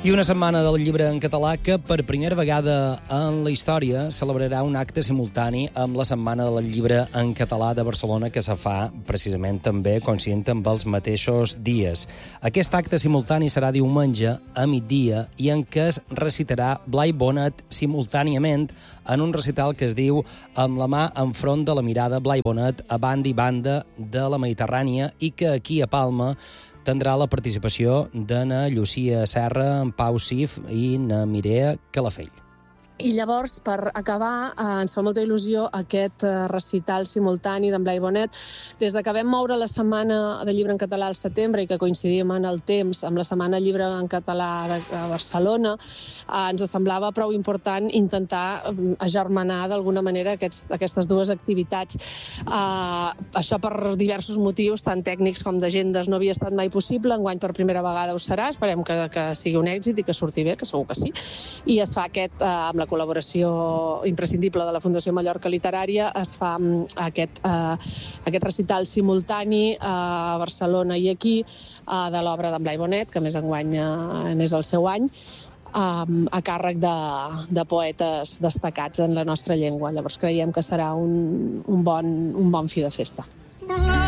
I una setmana del llibre en català que per primera vegada en la història celebrarà un acte simultani amb la Setmana del Llibre en Català de Barcelona, que se fa precisament també coincidint amb els mateixos dies. Aquest acte simultani serà diumenge a migdia i en què es recitarà Blai Bonet simultàniament en un recital que es diu Amb la mà enfront de la mirada Blai Bonet a banda i banda de la Mediterrània i que aquí a Palma tindrà la participació de na Llucia Serra, en Pau Sif i na Mireia Calafell. I llavors, per acabar, ens fa molta il·lusió aquest recital simultani d'en Blai Bonet. Des de que vam moure la Setmana de Llibre en Català al setembre i que coincidim en el temps amb la Setmana Llibre en Català de Barcelona, ens semblava prou important intentar agermanar d'alguna manera aquestes dues activitats. Això per diversos motius, tant tècnics com d'agendes, no havia estat mai possible. Enguany per primera vegada ho serà. Esperem que sigui un èxit i que surti bé, que segur que sí. I es fa amb la col·laboració imprescindible de la Fundació Mallorca Literària, es fa aquest recital simultani a Barcelona i aquí de l'obra d'en Blai Bonet, que més enguany n'és el seu any, a càrrec de poetes destacats en la nostra llengua. Llavors creiem que serà un bon fi de festa.